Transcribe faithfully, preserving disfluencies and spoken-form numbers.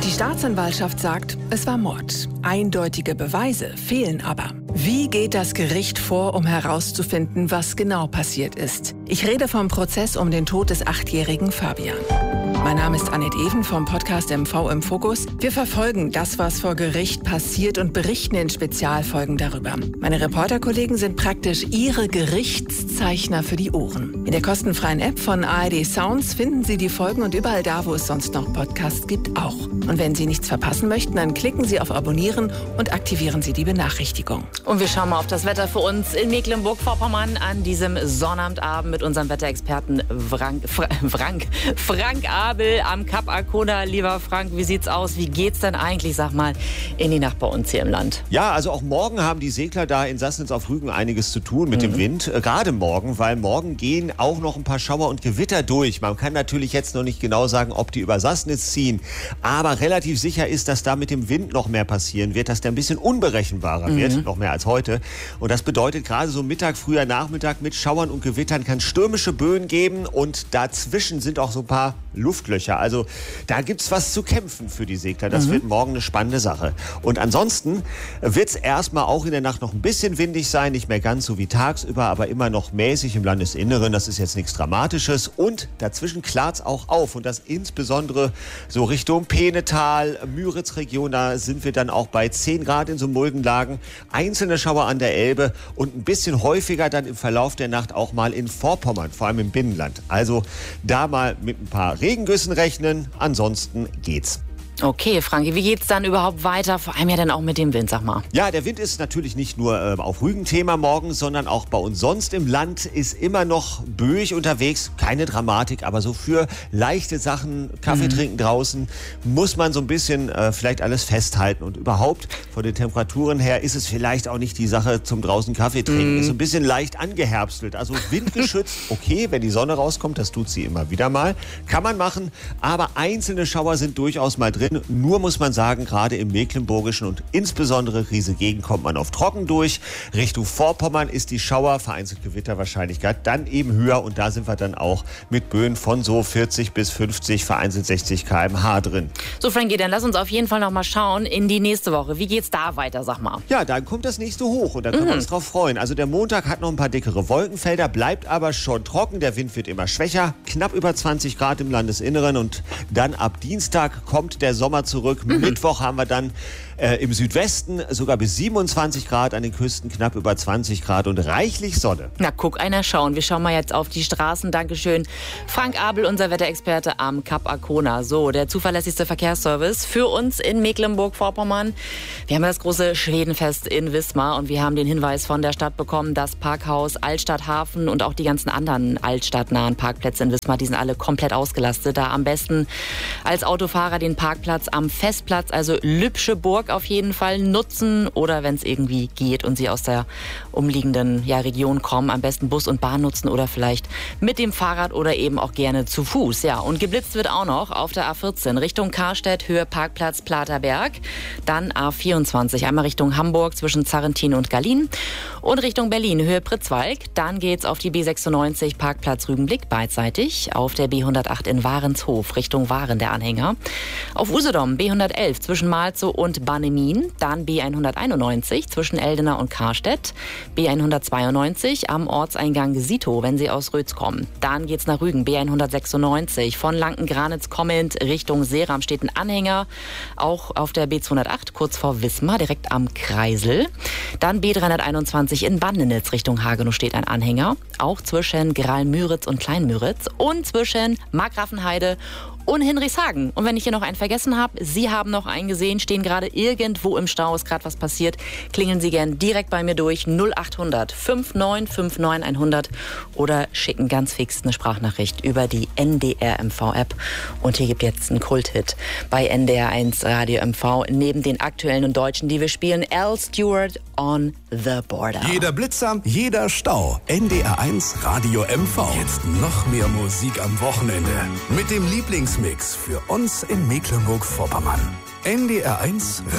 Die Staatsanwaltschaft sagt, es war Mord. Eindeutige Beweise fehlen aber. Wie geht das Gericht vor, um herauszufinden, was genau passiert ist? Ich rede vom Prozess um den Tod des achtjährigen Fabian. Mein Name ist Annette Even vom Podcast M V im Fokus. Wir verfolgen das, was vor Gericht passiert und berichten in Spezialfolgen darüber. Meine Reporterkollegen sind praktisch Ihre Gerichtszeichner für die Ohren. In der kostenfreien App von A R D Sounds finden Sie die Folgen und überall da, wo es sonst noch Podcasts gibt, auch. Und wenn Sie nichts verpassen möchten, dann klicken Sie auf Abonnieren und aktivieren Sie die Benachrichtigung. Und wir schauen mal auf das Wetter für uns in Mecklenburg-Vorpommern an diesem Sonnabendabend mit unserem Wetterexperten Frank, Frank, Frank Abel am Kap Arkona. Lieber Frank, wie sieht's aus? Wie geht's denn eigentlich, sag mal, in die Nacht bei uns hier im Land? Ja, also auch morgen haben die Segler da in Sassnitz auf Rügen einiges zu tun mit mhm. dem Wind. Äh, Gerade morgen, weil morgen gehen auch noch ein paar Schauer und Gewitter durch. Man kann natürlich jetzt noch nicht genau sagen, ob die über Sassnitz ziehen. Aber relativ sicher ist, dass da mit dem Wind noch mehr passieren wird, dass der ein bisschen unberechenbarer mhm. wird, noch mehr als heute. Und das bedeutet, gerade so Mittag, früher Nachmittag mit Schauern und Gewittern kann stürmische Böen geben. Und dazwischen sind auch so ein paar Luftlöcher. Also da gibt's was zu kämpfen für die Segler. Das mhm. wird morgen eine spannende Sache. Und ansonsten wird's erstmal auch in der Nacht noch ein bisschen windig sein. Nicht mehr ganz so wie tagsüber, aber immer noch mäßig im Landesinneren. Das ist jetzt nichts Dramatisches. Und dazwischen klart's auch auf. Und das insbesondere so Richtung Peenetal, Müritz-Region. Da sind wir dann auch bei zehn Grad in so Muldenlagen. Einzelne Schauer an der Elbe und ein bisschen häufiger dann im Verlauf der Nacht auch mal in Vorpommern, vor allem im Binnenland. Also da mal mit ein paar Regengüssen rechnen, ansonsten geht's. Okay, Franki, wie geht's dann überhaupt weiter? Vor allem ja dann auch mit dem Wind, sag mal. Ja, der Wind ist natürlich nicht nur äh, auf Rügen Thema morgen, sondern auch bei uns sonst im Land ist immer noch böig unterwegs. Keine Dramatik, aber so für leichte Sachen, Kaffee mhm. trinken draußen, muss man so ein bisschen äh, vielleicht alles festhalten. Und überhaupt von den Temperaturen her ist es vielleicht auch nicht die Sache zum draußen Kaffee trinken. Mhm. Ist so ein bisschen leicht angeherbstelt. Also windgeschützt, okay, wenn die Sonne rauskommt, das tut sie immer wieder mal. Kann man machen, aber einzelne Schauer sind durchaus mal drin. Nur muss man sagen, gerade im Mecklenburgischen und insbesondere Riese Gegend kommt man auf trocken durch. Richtung Vorpommern ist die Schauer, vereinzelt Gewitterwahrscheinlichkeit dann eben höher und da sind wir dann auch mit Böen von so vierzig bis fünfzig, vereinzelt sechzig Kilometer pro Stunde drin. So, Frankie, dann lass uns auf jeden Fall noch mal schauen in die nächste Woche. Wie geht's da weiter, sag mal? Ja, dann kommt das nächste hoch und da können mhm. wir uns drauf freuen. Also der Montag hat noch ein paar dickere Wolkenfelder, bleibt aber schon trocken. Der Wind wird immer schwächer, knapp über zwanzig Grad im Landesinneren und dann ab Dienstag kommt der Sommer zurück. Mhm. Mittwoch haben wir dann äh, im Südwesten sogar bis siebenundzwanzig Grad, an den Küsten knapp über zwanzig Grad und reichlich Sonne. Na, guck einer schauen. Wir schauen mal jetzt auf die Straßen. Dankeschön. Frank Abel, unser Wetterexperte am Kap Arkona. So, der zuverlässigste Verkehrsservice für uns in Mecklenburg-Vorpommern. Wir haben das große Schwedenfest in Wismar und wir haben den Hinweis von der Stadt bekommen, das Parkhaus Altstadthafen und auch die ganzen anderen altstadtnahen Parkplätze in Wismar, die sind alle komplett ausgelastet. Da am besten als Autofahrer den Parkplatz am Festplatz, also Lübsche Burg auf jeden Fall nutzen oder wenn es irgendwie geht und Sie aus der umliegenden ja, Region kommen, am besten Bus und Bahn nutzen oder vielleicht mit dem Fahrrad oder eben auch gerne zu Fuß. Ja, und geblitzt wird auch noch auf der A vierzehn Richtung Karstedt, Höhe Parkplatz Platerberg, dann A vierundzwanzig, einmal Richtung Hamburg zwischen Zarrentin und Gallien und Richtung Berlin, Höhe Pritzwalk, dann geht's auf die B sechsundneunzig Parkplatz Rügenblick beidseitig, auf der B hundertacht in Warenshof Richtung Waren der Anhänger, auf Usedom B hundertelf zwischen Malzow und Bannemin, dann B hunderteinundneunzig zwischen Eldena und Karstedt, B hundertzweiundneunzig am Ortseingang Sito, wenn Sie aus Rötz kommen. Dann geht's nach Rügen, B hundertsechsundneunzig von Lanken-Granitz kommend Richtung Seram steht ein Anhänger, auch auf der B zweihundertacht kurz vor Wismar, direkt am Kreisel. Dann B dreihunderteinundzwanzig in Bandenitz Richtung Hagenow steht ein Anhänger, auch zwischen Graal-Müritz und Klein-Müritz und zwischen Markgrafenheide und Hinrichshagen. Und wenn ich hier noch einen vergessen habe, Sie haben noch einen gesehen, stehen gerade irgendwo im Stau, ist gerade was passiert, klingeln Sie gern direkt bei mir durch null achthundert neunundfünfzig neunundfünfzig hundert oder schicken ganz fix eine Sprachnachricht über die N D R M V-App. Und hier gibt jetzt einen Kulthit bei N D R eins Radio M V neben den aktuellen und deutschen, die wir spielen, Al Stewart on the Border. Jeder Blitzer, jeder Stau. N D R eins Radio M V. Jetzt noch mehr Musik am Wochenende. Mit dem Lieblingsmix für uns in Mecklenburg-Vorpommern. N D R eins